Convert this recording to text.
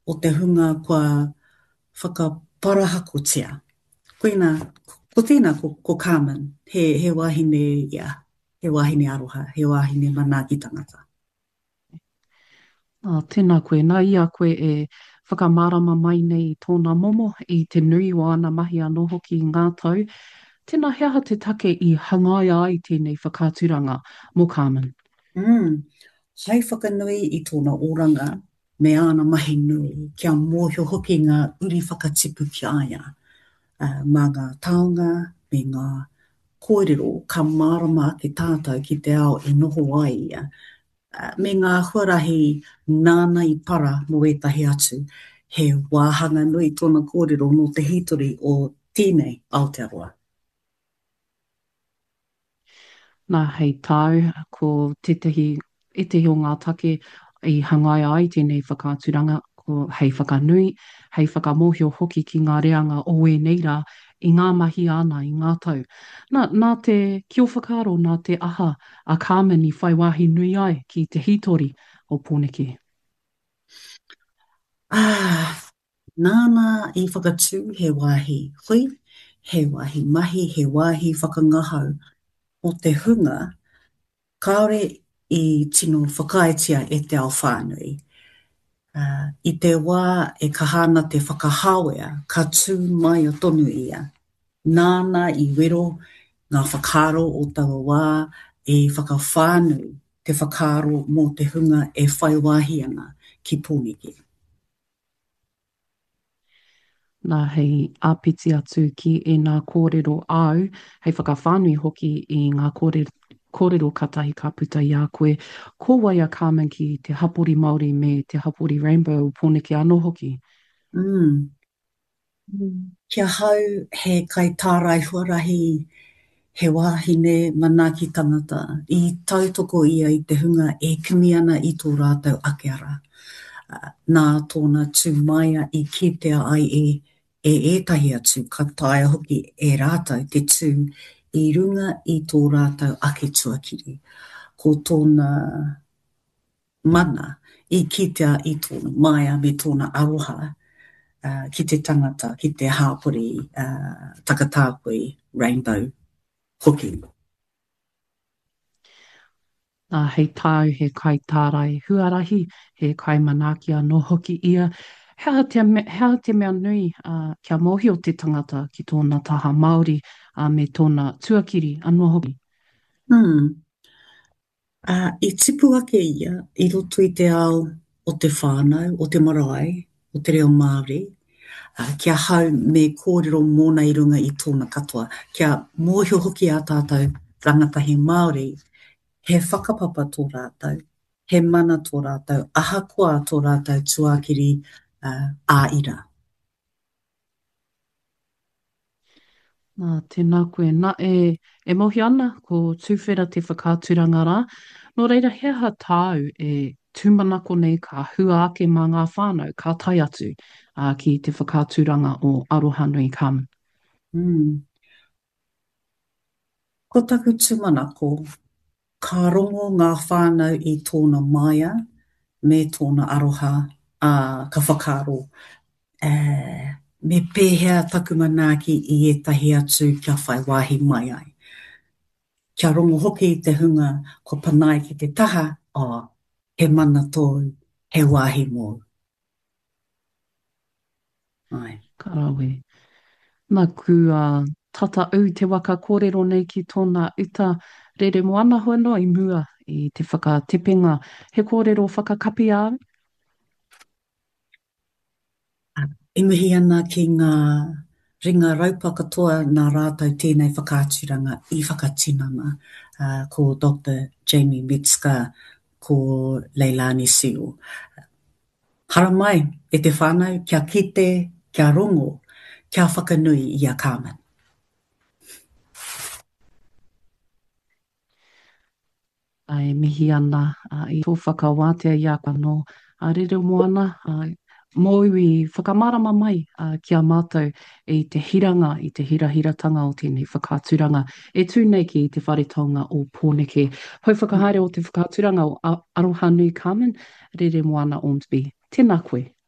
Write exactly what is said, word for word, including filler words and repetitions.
o te hunga kua whakaparahakotia. Koina, ko tēnā ko, ko Carmen, he, he wahine, ia, he wahine aroha, he wahine manaaki tangata. Uh, tēnā koe, nā ia koe e whakamārama mai nei tōna momo i te nui o ana mahi anō hoki i ngā tau. Tēnā hea te take i hangai ai tēnei whakāturanga mō Carmen. Mm. Hai whakanui i tōna oranga, me ana mahi nui, kia mōhio hoki ngā uri whakatipu ki aia. Uh, mā ngā taonga, me ngā kōrero, ka mārama ake tātou ki te ao e noho ai ia. Uh, me ngā huarahi nāna i para mo etahi atu, he wāhanga nui tōna kōrero no te hitori o tēnei Aotearoa. Nā hei tau, ko te tehi, e tehi o ngā take i hangai ai tēnei whakāturanga, ko hei whakanui, hei whakamohio hoki ki ngā reanga o e neira i ngā mahi ana i ngā tau. Nā, nā te kio whakaro, nā te aha a Carmen i whai wāhi nui ai ki te hitori o Pōneke. Ah, nāna i whakatū he wāhi hui, he wāhi mahi, he wāhi whakangahau o te hunga, kaore i tino whakaitia e te ao whānui. Uh, I te wā e kahana te whakahāwea, ka tū mai o tonu ia. Nāna i wero ngā whakaro o taua wā e whakawhānui te whakaro mō te hunga e whai wāhi ana ki Pōneke. Nā hei āpiti atu ki e ngā kōrero au, hei whakawhānui hoki i ngā kōrero, kōrero katahi ka puta i a koe. Ko waia Carmen ki te hapori Māori me te hapori Rainbow Pōneke anō hoki. Mm. Mm. Kia hau he kai tārai huarahi he wāhine manaaki tangata i tautoko ia i te hunga e kimi ana i tō rātou ake ara. Uh, nā tōna tūmaia i kitea ai e, e ētahi atu ka taia hoki e rātou te tū i runga i tō rātou ake tuakiri. Ko tōna mana i kitea i tōna maia me tōna aroha uh, ki te tangata, ki te hāpori uh, takatāpui Rainbow hoki. Nā hei tāu he kai tārai huarahi, he kai manaaki anō hoki ia. Hea te, me, hea te mea nui uh, kia mōhio te tangata ki tōna taha Māori uh, me tōna tuakiri anō hoki. Hmm. Uh, I tipu ake ia, i roto i te ao o te whānau, o te marae, o te reo Māori, uh, kia hau me kōrero mōna i runga i tōna katoa, kia mōhio hoki a tātou rangatahi Māori, he whakapapa tō rātou, he mana tō rātou, ahakoa tō rātou tuakiri uh, āira. Nā, tēnā koe. Nā e, e mohi ana ko tūwhera te whakāturanga rā. Nō reira, hea tāu e tūmanako nei ka hua ake mā ngā whānau, ka tai atu uh, ki te whakāturanga o Aroha Nui Carmen. Mm. Ko taku tūmanako, ka rongo ngā whānau i tōna maia me tōna aroha a uh, ka whakaro. Uh, me pēhea taku manaaki i etahi atu kia whai wāhi mai ai. Kia rongo hoki i te hunga, ko panai ki te taha, o, oh, he mana tōu, he wāhi mō. Ai. Karawe. Nā ku uh, tata au te waka kōrero nei ki tōna uta rere moana hono i mua i te whakatepenga. He kōrero whakakapi au? E mihi ana ki ngā ringa raupaka toa nā rātou tēnei whakāturanga i whakatinanga uh, ko Doctor Jamie Metzger, ko Leilani Seal. Hara mai, e te whānau, kia kite, kia rongo, kia whakanui i a Carmen. Ai mihi ana uh, i tō whakawātea i a kano. A uh, rere moana, uh, mō i whakamārama mai uh, ki a mātou i te hiranga, i te hirahiratanga o tēnei whakāturanga. E tū nei ki te wharetonga o Pōneke. Hoi whakahaere o te whakāturanga o Aroha Nui Carmen, rere moana Ormsby. Tēnā koe.